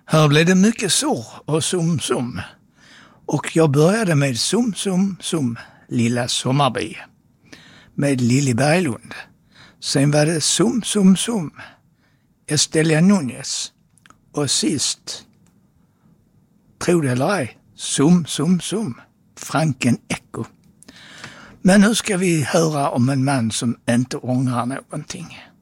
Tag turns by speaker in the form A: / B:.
A: Här blev det mycket sorr och som. Och jag började med som, lilla sommarby. Med Lili Berglund. Sen var det som, Estelia Núñez. Och sist, tro det eller ej, som, Franken Echo. Men nu ska vi höra om en man som inte ångrar någonting.